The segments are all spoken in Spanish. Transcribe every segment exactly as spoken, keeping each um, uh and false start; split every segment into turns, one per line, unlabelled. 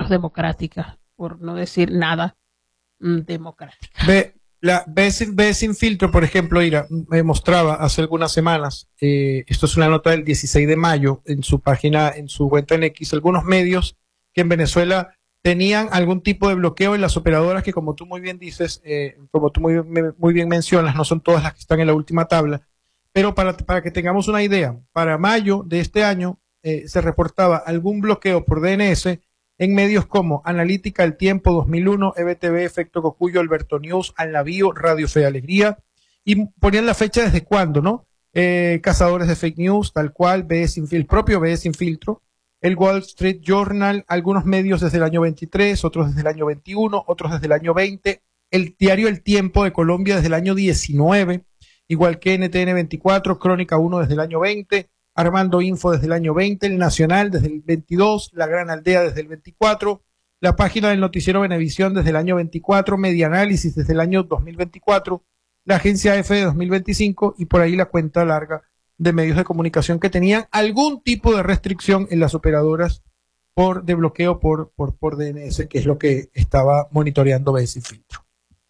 menos democrática, por no decir nada mm, democrática.
Ve, la, ve, sin, ve sin filtro, por ejemplo, Ira, me mostraba hace algunas semanas, eh, esto es una nota del dieciséis de mayo, en su página, en su cuenta en X, algunos medios que en Venezuela tenían algún tipo de bloqueo en las operadoras que, como tú muy bien dices, eh, como tú muy, muy bien mencionas, no son todas las que están en la última tabla, pero para, para que tengamos una idea, para mayo de este año eh, se reportaba algún bloqueo por D N S en medios como Analítica, El Tiempo, dos mil uno, E B T V, Efecto Cocuyo, Alberto News, Al Navío, Radio Fe y Alegría, y ponían la fecha desde cuándo, ¿no? Eh, Cazadores de Fake News, tal cual, B E Sin, el propio B E Sin Filtro, el Wall Street Journal, algunos medios desde el año veintitrés, otros desde el año veintiuno, otros desde el año veinte, el diario El Tiempo de Colombia desde el año diecinueve, igual que N T N veinticuatro, Crónica uno desde el año veinte, Armando Info desde el año veinte, el Nacional desde el veintidós, La Gran Aldea desde el veinticuatro, la página del noticiero Venevisión desde el año veinticuatro, Medianálisis desde el año dos mil veinticuatro, la agencia F de dos mil veinticinco y por ahí la cuenta larga de medios de comunicación que tenían algún tipo de restricción en las operadoras por de bloqueo por, por, por D N S, que es lo que estaba monitoreando B E Sin Filtro.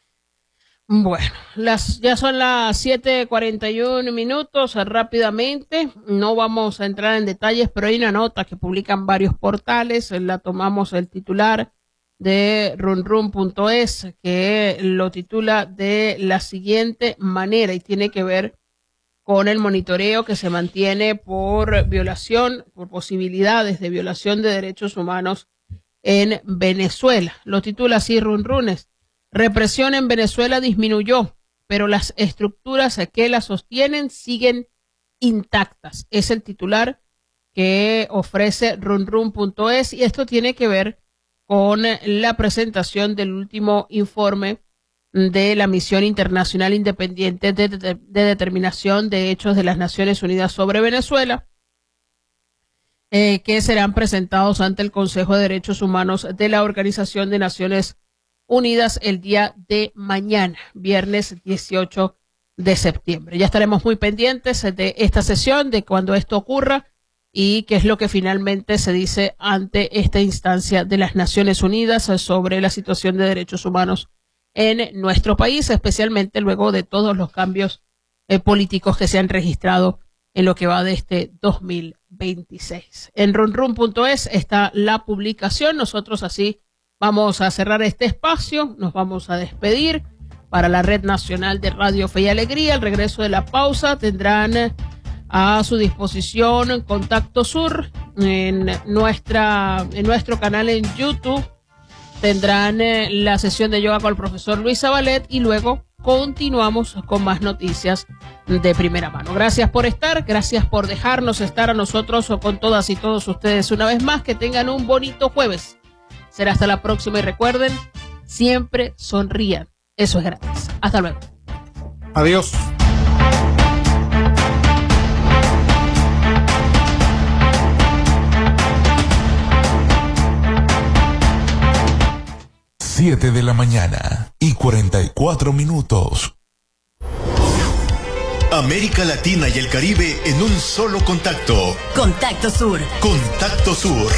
Bueno, las, ya son las siete cuarenta y uno minutos, rápidamente, no vamos a entrar en detalles, pero hay una nota que publican varios portales, la tomamos el titular de runrun punto es, que lo titula de la siguiente manera y tiene que ver con el monitoreo que se mantiene por violación, por posibilidades de violación de derechos humanos en Venezuela. Lo titula así Runrunes. Represión en Venezuela disminuyó, pero las estructuras que la sostienen siguen intactas. Es el titular que ofrece runrun punto es y esto tiene que ver con la presentación del último informe de la Misión Internacional Independiente de, de, de Determinación de Hechos de las Naciones Unidas sobre Venezuela, eh, que serán presentados ante el Consejo de Derechos Humanos de la Organización de Naciones Unidas el día de mañana, viernes dieciocho de septiembre. Ya estaremos muy pendientes de esta sesión, de cuando esto ocurra y qué es lo que finalmente se dice ante esta instancia de las Naciones Unidas sobre la situación de derechos humanos en nuestro país, especialmente luego de todos los cambios eh, políticos que se han registrado en lo que va de este dos mil veintiséis. En runrun punto es está la publicación. Nosotros así vamos a cerrar este espacio, nos vamos a despedir para la Red Nacional de Radio Fe y Alegría. Al regreso de la pausa tendrán a su disposición Contacto Sur en nuestra en nuestro canal en YouTube. Tendrán eh, la sesión de yoga con el profesor Luis Zabalet y luego continuamos con más noticias de primera mano. Gracias por estar, gracias por dejarnos estar a nosotros o con todas y todos ustedes una vez más. Que tengan un bonito jueves. Será hasta la próxima y recuerden, siempre sonrían. Eso es gratis. Hasta luego.
Adiós.
siete de la mañana y cuarenta y cuatro minutos.
América Latina y el Caribe en un solo contacto.
Contacto Sur.
Contacto Sur.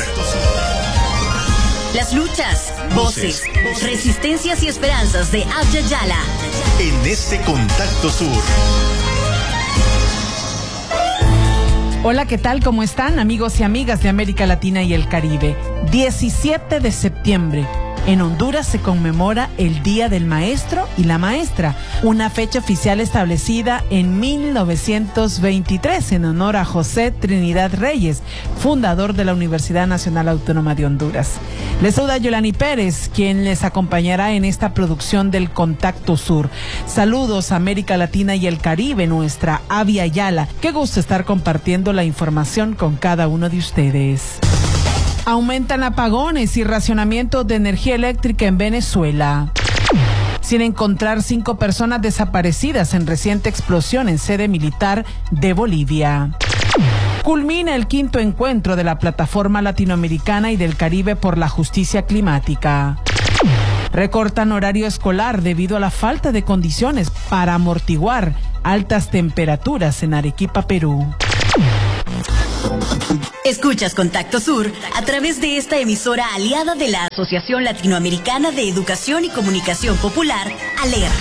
Las luchas, voces, voces, resistencias y esperanzas de Abya Yala.
En este Contacto Sur.
Hola, ¿qué tal? ¿Cómo están, amigos y amigas de América Latina y el Caribe? diecisiete de septiembre. En Honduras se conmemora el Día del Maestro y la Maestra, una fecha oficial establecida en mil novecientos veintitrés en honor a José Trinidad Reyes, fundador de la Universidad Nacional Autónoma de Honduras. Les saluda Yolani Pérez, quien les acompañará en esta producción del Contacto Sur. Saludos a América Latina y el Caribe, nuestra Abya Yala. Qué gusto estar compartiendo la información con cada uno de ustedes. Aumentan apagones y racionamiento de energía eléctrica en Venezuela. Sin encontrar cinco personas desaparecidas en reciente explosión en sede militar de Bolivia. Culmina el quinto encuentro de la Plataforma Latinoamericana y del Caribe por la Justicia Climática. Recortan horario escolar debido a la falta de condiciones para amortiguar altas temperaturas en Arequipa, Perú.
Escuchas Contacto Sur a través de esta emisora aliada de la Asociación Latinoamericana de Educación y Comunicación Popular, ALER.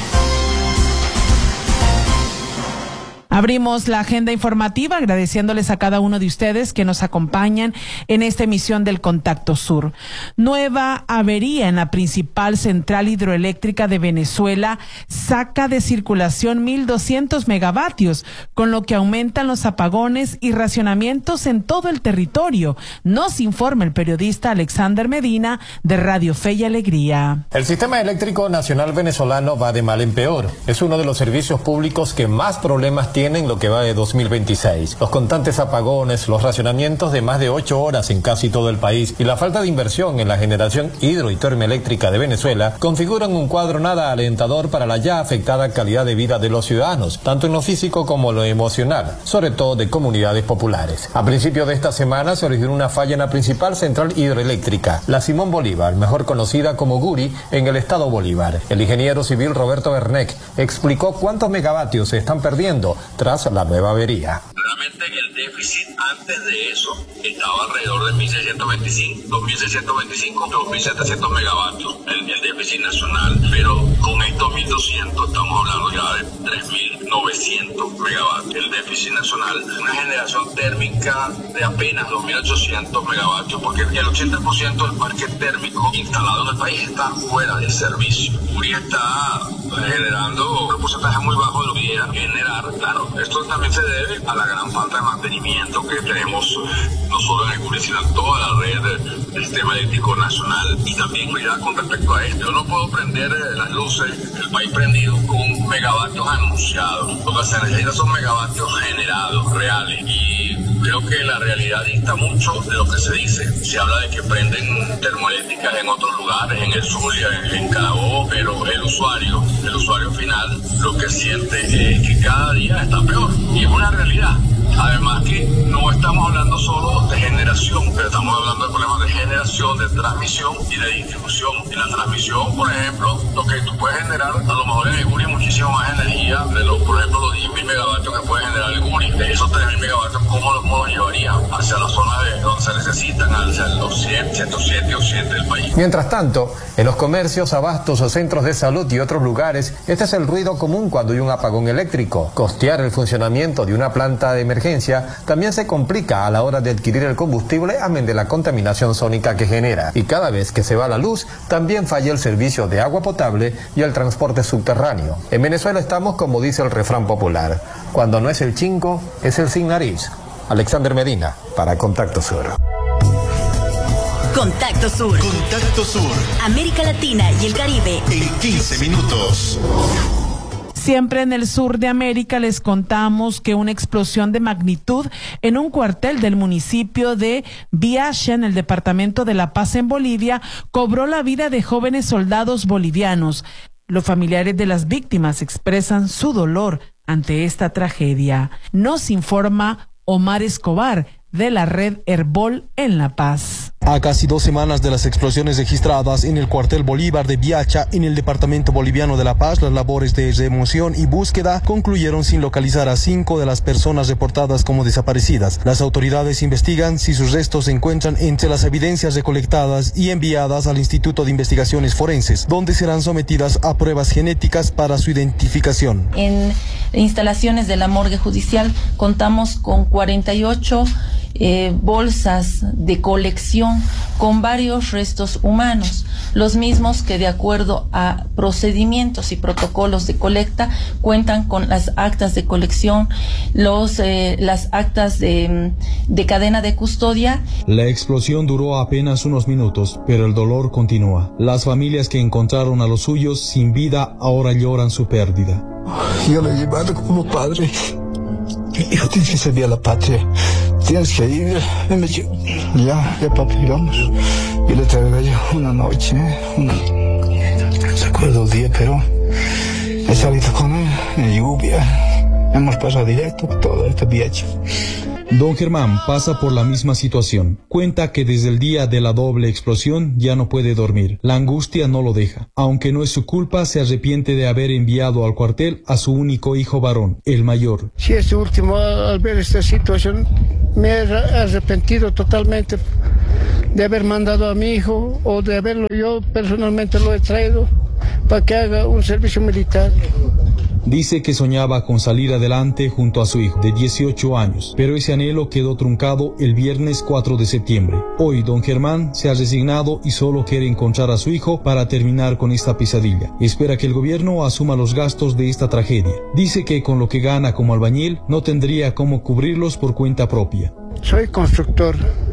Abrimos la agenda informativa agradeciéndoles a cada uno de ustedes que nos acompañan en esta emisión del Contacto Sur. Nueva avería en la principal central hidroeléctrica de Venezuela saca de circulación mil doscientos megavatios, con lo que aumentan los apagones y racionamientos en todo el territorio. Nos informa el periodista Alexander Medina de Radio Fe y Alegría.
El sistema eléctrico nacional venezolano va de mal en peor. Es uno de los servicios públicos que más problemas tiene en lo que va de dos mil veintiséis. Los constantes apagones, los racionamientos de más de ocho horas en casi todo el país y la falta de inversión en la generación hidro y termoeléctrica de Venezuela configuran un cuadro nada alentador para la ya afectada calidad de vida de los ciudadanos, tanto en lo físico como en lo emocional, sobre todo de comunidades populares. A principios de esta semana se originó una falla en la principal central hidroeléctrica, la Simón Bolívar, mejor conocida como Guri, en el estado Bolívar. El ingeniero civil Roberto Bernec explicó cuántos megavatios se están perdiendo tras la nueva avería.
Realmente el déficit antes de eso estaba alrededor de mil seiscientos veinticinco, dos mil seiscientos veinticinco, dos mil setecientos megavatios, el, el déficit nacional, pero con estos mil doscientos estamos hablando ya de tres mil novecientos megavatios. El déficit nacional, una generación térmica de apenas dos mil ochocientos megavatios, porque el ochenta por ciento del parque térmico instalado en el país está fuera de servicio. Uri está generando un porcentaje muy bajo de lo que debería generar. Claro, esto también se debe a la gran falta de mantenimiento que tenemos no solo en el Guri, sino en toda la red del sistema eléctrico nacional, y también cuidado con respecto a esto. Yo no puedo prender las luces del país prendido con megavatios anunciados. Lo que se necesita son megavatios generados, reales, y creo que la realidad dista mucho de lo que se dice. Se habla de que prenden termoeléctricas en otros lugares, en el Zulia, en Carabobo, pero el usuario, el usuario final, lo que siente es que cada día está peor, y es una realidad. Además que no estamos hablando solo de generación, pero estamos hablando de problemas de generación, de transmisión y de distribución. En la transmisión, por ejemplo, lo que tú puedes generar, a lo mejor en el Guri muchísimo más energía, de los, por ejemplo, los diez mil megavatios que puede generar el Guri, de esos tres mil megavatios, ¿cómo los, cómo los llevaría hacia la zona de donde se necesitan, hacia los cien, ciento siete o siete del país?
Mientras tanto, en los comercios, abastos o centros de salud y otros lugares, este es el ruido común cuando hay un apagón eléctrico. Costear el funcionamiento de una planta de emergencia también se complica a la hora de adquirir el combustible, amén de la contaminación sónica que genera. Y cada vez que se va la luz, también falla el servicio de agua potable y el transporte subterráneo. En Venezuela estamos como dice el refrán popular: cuando no es el chingo, es el sin nariz. Alexander Medina, para Contacto Sur.
Contacto Sur.
Contacto Sur.
América Latina y el Caribe.
En quince minutos.
Siempre en el sur de América les contamos que una explosión de magnitud en un cuartel del municipio de Biacha, en el departamento de La Paz, en Bolivia, cobró la vida de jóvenes soldados bolivianos. Los familiares de las víctimas expresan su dolor ante esta tragedia. Nos informa Omar Escobar, de la red Herbol en La Paz.
A casi dos semanas de las explosiones registradas en el cuartel Bolívar de Biacha, en el departamento boliviano de La Paz, las labores de remoción y búsqueda concluyeron sin localizar a cinco de las personas reportadas como desaparecidas. Las autoridades investigan si sus restos se encuentran entre las evidencias recolectadas y enviadas al Instituto de Investigaciones Forenses, donde serán sometidas a pruebas genéticas para su identificación.
En instalaciones de la morgue judicial contamos con cuarenta y ocho Eh, bolsas de colección con varios restos humanos, los mismos que de acuerdo a procedimientos y protocolos de colecta cuentan con las actas de colección, los eh, las actas de, de cadena de custodia.
La explosión duró apenas unos minutos, pero el dolor continúa. Las familias que encontraron a los suyos sin vida ahora lloran su pérdida.
Yo lo he llevado como padre. Hijo, tienes que servir a la patria. Tienes que ir. Ya, ya papi, vamos. Yo le traigo yo una noche, una... no se acuerdo el día, pero he salido con él en lluvia. Hemos pasado directo todo este viaje.
Don Germán pasa por la misma situación. Cuenta que desde el día de la doble explosión ya no puede dormir. La angustia no lo deja. Aunque no es su culpa, se arrepiente de haber enviado al cuartel a su único hijo varón, el mayor.
Sí, este último, al ver esta situación, me he arrepentido totalmente de haber mandado a mi hijo o de haberlo yo personalmente lo he traído para que haga un servicio militar.
Dice que soñaba con salir adelante junto a su hijo de dieciocho años, pero ese anhelo quedó truncado el viernes cuatro de septiembre. Hoy don Germán se ha resignado y solo quiere encontrar a su hijo para terminar con esta pesadilla. Espera que el gobierno asuma los gastos de esta tragedia. Dice que con lo que gana como albañil no tendría cómo cubrirlos por cuenta propia.
Soy constructor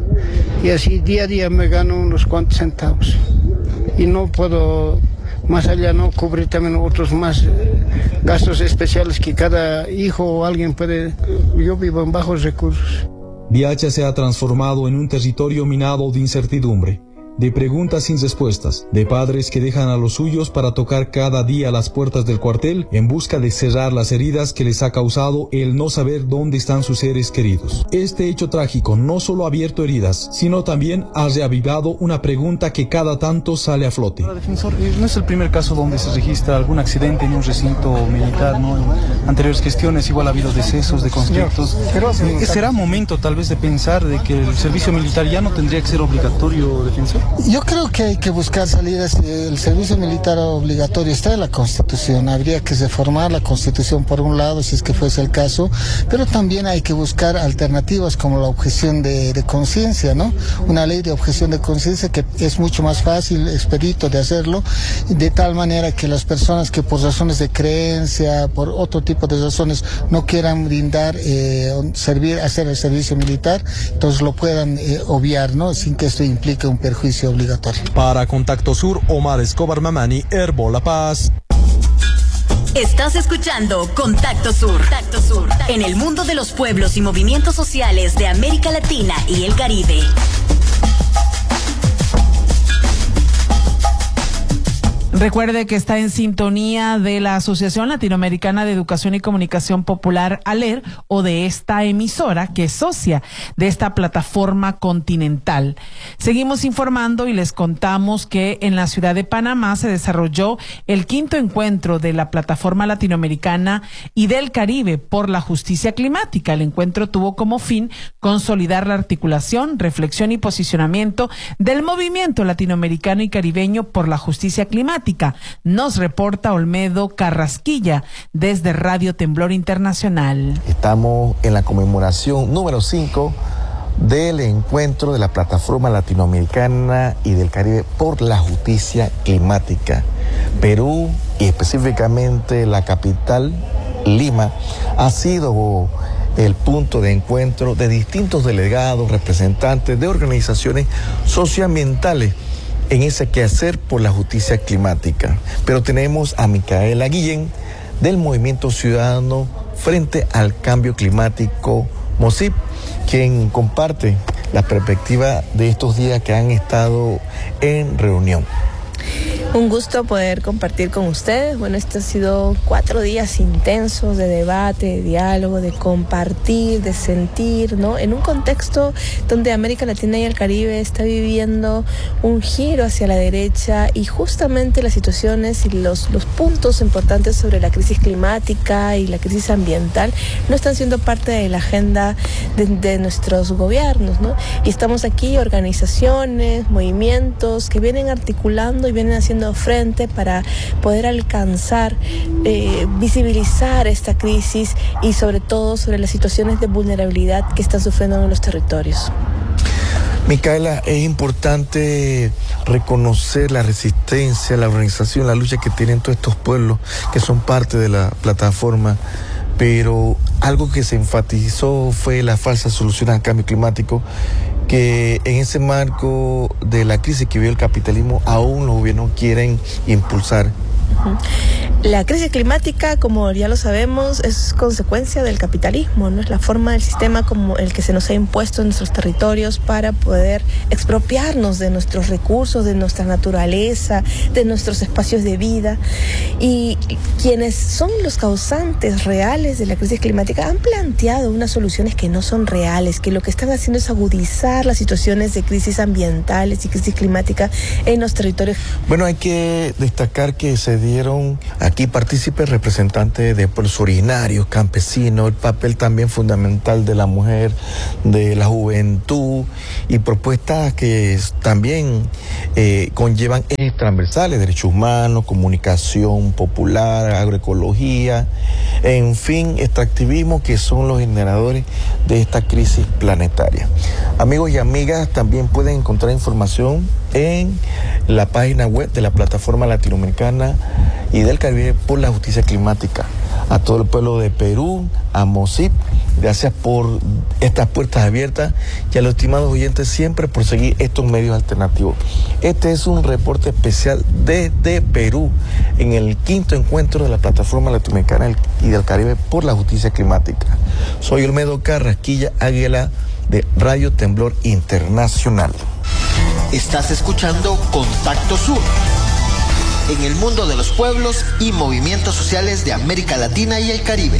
y así día a día me gano unos cuantos centavos y no puedo más allá no cubrir también otros más eh, gastos especiales que cada hijo o alguien puede. Yo vivo en bajos recursos.
Biacha se ha transformado en un territorio minado de incertidumbre, de preguntas sin respuestas, de padres que dejan a los suyos para tocar cada día las puertas del cuartel en busca de cerrar las heridas que les ha causado el no saber dónde están sus seres queridos. Este hecho trágico no solo ha abierto heridas, sino también ha reavivado una pregunta que cada tanto sale a flote.
Defensor, no es el primer caso donde se registra algún accidente en un recinto militar, ¿no? En anteriores gestiones igual ha habido decesos de conflictos. ¿Será momento tal vez de pensar de que el servicio militar ya no tendría que ser obligatorio, defensor?
Yo creo que hay que buscar salidas. El servicio militar obligatorio está en la Constitución. Habría que reformar la Constitución por un lado, si es que fuese el caso, pero también hay que buscar alternativas como la objeción de, de conciencia, ¿no? Una ley de objeción de conciencia que es mucho más fácil, expedito de hacerlo, de tal manera que las personas que por razones de creencia, por otro tipo de razones, no quieran brindar, eh, servir, hacer el servicio militar, entonces lo puedan eh, obviar, ¿no? Sin que esto implique un perjuicio obligatorio.
Para Contacto Sur, Omar Escobar Mamani, Herbo La Paz.
Estás escuchando Contacto Sur. Contacto Sur. En el mundo de los pueblos y movimientos sociales de América Latina y el Caribe.
Recuerde que está en sintonía de la Asociación Latinoamericana de Educación y Comunicación Popular, ALER, o de esta emisora que es socia de esta plataforma continental. Seguimos informando y les contamos que en la ciudad de Panamá se desarrolló el quinto encuentro de la Plataforma Latinoamericana y del Caribe por la Justicia Climática. El encuentro tuvo como fin consolidar la articulación, reflexión y posicionamiento del movimiento latinoamericano y caribeño por la justicia climática. Nos reporta Olmedo Carrasquilla desde Radio Temblor Internacional.
Estamos en la conmemoración número cinco del encuentro de la Plataforma Latinoamericana y del Caribe por la Justicia Climática. Perú y específicamente la capital, Lima, ha sido el punto de encuentro de distintos delegados, representantes de organizaciones socioambientales en ese quehacer por la justicia climática. Pero tenemos a Micaela Guillén del Movimiento Ciudadano Frente al Cambio Climático, MOCIP, quien comparte la perspectiva de estos días que han estado en reunión.
Un gusto poder compartir con ustedes. Bueno, estos han sido cuatro días intensos de debate, de diálogo, de compartir, de sentir, ¿no? En un contexto donde América Latina y el Caribe está viviendo un giro hacia la derecha y justamente las situaciones y los, los puntos importantes sobre la crisis climática y la crisis ambiental no están siendo parte de la agenda de, de nuestros gobiernos, ¿no? Y estamos aquí, organizaciones, movimientos que vienen articulando y vienen haciendo frente para poder alcanzar, eh, visibilizar esta crisis y sobre todo sobre las situaciones de vulnerabilidad que están sufriendo en los territorios.
Micaela, es importante reconocer la resistencia, la organización, la lucha que tienen todos estos pueblos que son parte de la plataforma, pero algo que se enfatizó fue la falsa solución al cambio climático, que en ese marco de la crisis que vive el capitalismo aún los gobiernos quieren impulsar.
La crisis climática, como ya lo sabemos, es consecuencia del capitalismo, no es la forma del sistema como el que se nos ha impuesto en nuestros territorios para poder expropiarnos de nuestros recursos, de nuestra naturaleza, de nuestros espacios de vida. Y quienes son los causantes reales de la crisis climática han planteado unas soluciones que no son reales, que lo que están haciendo es agudizar las situaciones de crisis ambientales y crisis climática en los territorios.
Bueno, hay que destacar que se dieron aquí partícipes representantes de pueblos originarios, campesinos, el papel también fundamental de la mujer, de la juventud y propuestas que también eh, conllevan ejes transversales, derechos humanos, comunicación popular, agroecología, en fin, extractivismo, que son los generadores de esta crisis planetaria. Amigos y amigas, también pueden encontrar información en la página web de la Plataforma Latinoamericana y del Caribe por la Justicia Climática. A todo el pueblo de Perú, a MOSIP, gracias por estas puertas abiertas y a los estimados oyentes siempre por seguir estos medios alternativos. Este es un reporte especial desde Perú en el quinto encuentro de la Plataforma Latinoamericana y del Caribe por la Justicia Climática. Soy Olmedo Carrasquilla Águila de Radio Temblor Internacional.
Estás escuchando Contacto Sur, en el mundo de los pueblos y movimientos sociales de América Latina y el Caribe.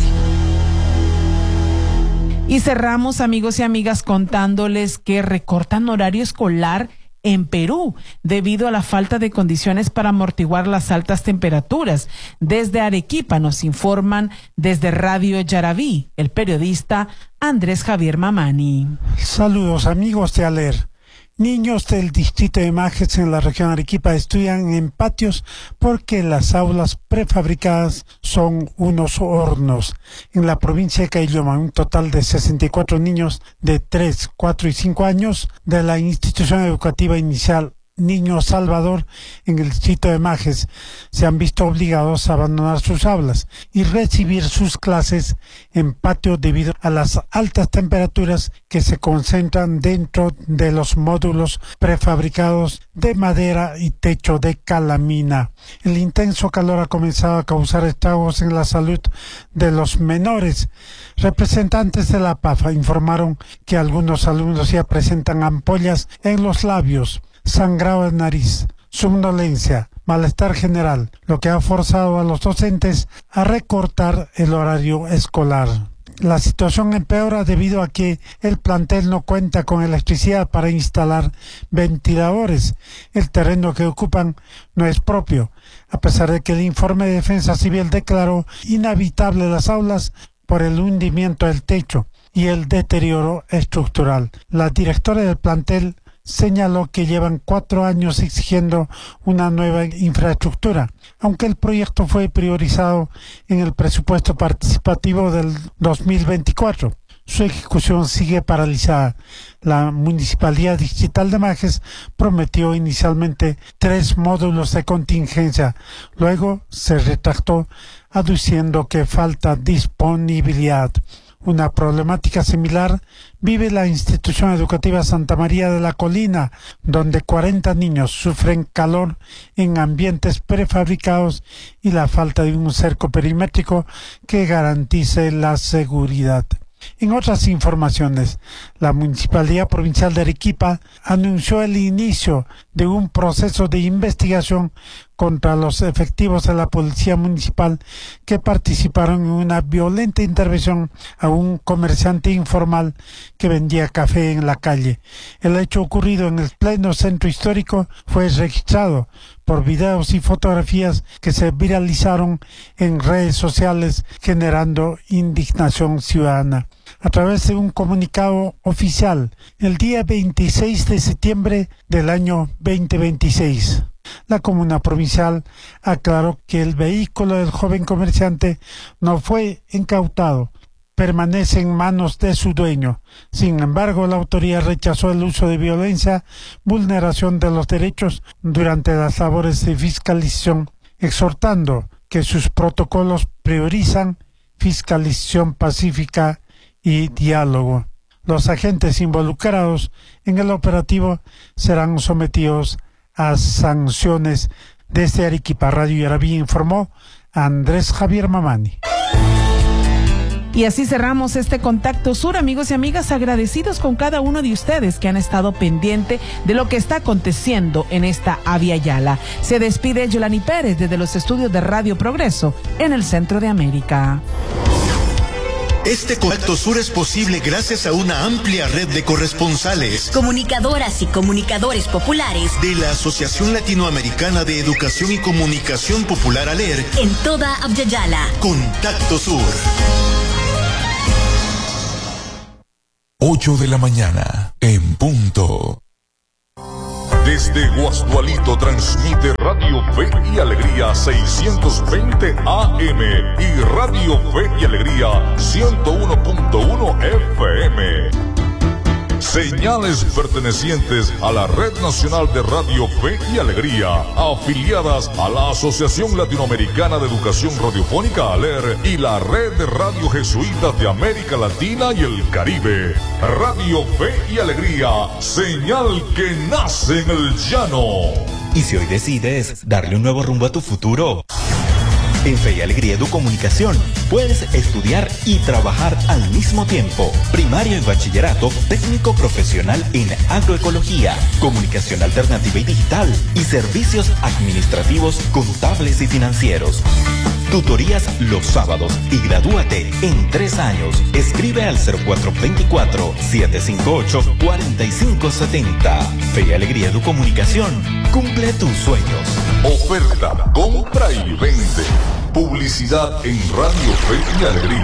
Y cerramos, amigos y amigas, contándoles que recortan horario escolar en Perú debido a la falta de condiciones para amortiguar las altas temperaturas. Desde Arequipa nos informan desde Radio Yaraví, el periodista Andrés Javier Mamani.
Saludos, amigos de Aler. Niños del distrito de Majes en la región Arequipa estudian en patios porque las aulas prefabricadas son unos hornos. En la provincia de Caylloma, un total de sesenta y cuatro niños de tres, cuatro y cinco años de la institución educativa inicial Niño Salvador en el distrito de Majes se han visto obligados a abandonar sus aulas y recibir sus clases en patio debido a las altas temperaturas que se concentran dentro de los módulos prefabricados de madera y techo de calamina. El intenso calor ha comenzado a causar estragos en la salud de los menores. Representantes de la P A F A informaron que algunos alumnos ya presentan ampollas en los labios, sangrado de nariz, somnolencia, malestar general, lo que ha forzado a los docentes a recortar el horario escolar. La situación empeora debido a que el plantel no cuenta con electricidad para instalar ventiladores. El terreno que ocupan no es propio, a pesar de que el informe de Defensa Civil declaró inhabitable las aulas por el hundimiento del techo y el deterioro estructural. La directora del plantel señaló que llevan cuatro años exigiendo una nueva infraestructura, aunque el proyecto fue priorizado en el presupuesto participativo del dos mil veinticuatro. Su ejecución sigue paralizada. La Municipalidad Distrital de Majes prometió inicialmente tres módulos de contingencia, luego se retractó aduciendo que falta disponibilidad. Una problemática similar vive la institución educativa Santa María de la Colina, donde cuarenta niños sufren calor en ambientes prefabricados y la falta de un cerco perimétrico que garantice la seguridad. En otras informaciones, la Municipalidad Provincial de Arequipa anunció el inicio de un proceso de investigación contra los efectivos de la Policía Municipal que participaron en una violenta intervención a un comerciante informal que vendía café en la calle. El hecho ocurrido en el pleno centro histórico fue registrado por videos y fotografías que se viralizaron en redes sociales generando indignación ciudadana. A través de un comunicado oficial, el día veintiséis de septiembre del año veinte veintiséis, la Comuna Provincial aclaró que el vehículo del joven comerciante no fue incautado, permanece en manos de su dueño. Sin embargo, la autoridad rechazó el uso de violencia, vulneración de los derechos durante las labores de fiscalización, exhortando que sus protocolos priorizan fiscalización pacífica y diálogo. Los agentes involucrados en el operativo serán sometidos a sanciones Desde Arequipa, Radio Yarabí, informó Andrés Javier Mamani.
Y así cerramos este Contacto Sur, amigos y amigas, agradecidos con cada uno de ustedes que han estado pendiente de lo que está aconteciendo en esta Avia Yala. Se despide Yolani Pérez desde los estudios de Radio Progreso en el centro de América.
Este Contacto Sur es posible gracias a una amplia red de corresponsales,
comunicadoras y comunicadores populares
de la Asociación Latinoamericana de Educación y Comunicación Popular ALER
en toda Avia Yala.
Contacto Sur.
ocho de la mañana, en punto. Desde Guasdualito transmite Radio Fe y Alegría seiscientos veinte A M y Radio Fe y Alegría ciento uno punto uno F M. Señales pertenecientes a la Red Nacional de Radio Fe y Alegría, afiliadas a la Asociación Latinoamericana de Educación Radiofónica ALER y la Red de Radio Jesuitas de América Latina y el Caribe. Radio Fe y Alegría, señal que nace en el llano.
Y si hoy decides darle un nuevo rumbo a tu futuro, en Fe y Alegría Educomunicación puedes estudiar y trabajar al mismo tiempo. Primario y bachillerato, técnico profesional en agroecología, comunicación alternativa y digital y servicios administrativos, contables y financieros. Tutorías los sábados y gradúate en tres años. Escribe al cero cuatro dos cuatro, siete cinco ocho, cuatro cinco siete cero. Fe y Alegría Educomunicación. Cumple tus sueños.
Oferta, compra y vende. Publicidad en Radio Fe y Alegría.